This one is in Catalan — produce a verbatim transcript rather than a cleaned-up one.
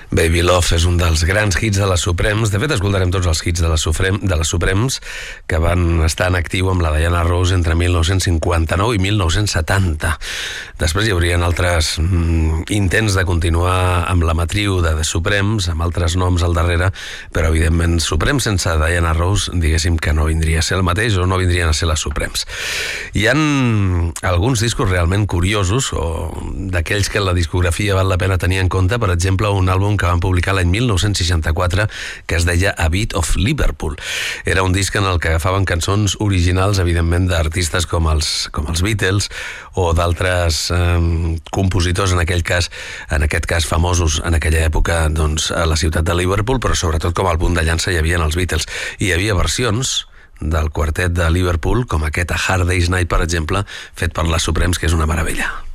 Baby Love és un dels grans hits de les Supremes. De fet, escoltarem tots els hits de les, Sufrem, de les Supremes que van estar en actiu amb la Diana Ross entre mil nou-cents cinquanta-nou i mil nou-cents setanta. Després hi haurien altres mm, intents de continuar amb la matriu de The Supremes, amb altres noms al darrere, però evidentment Supremes sense Diana Ross, diguéssim que no vindria a ser el mateix o no vindrien a ser les Supremes. Hi han alguns discos realment curiosos, o d'aquells que en la discografia val la pena tenir en compte. Per exemple, un àlbum que van publicar l'any mil nou-cents seixanta-quatre que es deia A Bit of Liverpool. Era un disc en el que agafaven cançons originals, evidentment, d'artistes com els, com els Beatles o d'altres eh, compositors, en aquell cas, en aquest cas famosos en aquella època, doncs, a la ciutat de Liverpool, però sobretot com al punt de llança hi havia els Beatles. I hi havia versions del quartet de Liverpool, com aquest A Hard Day's Night, per exemple, fet per les Supremes, que és una meravella.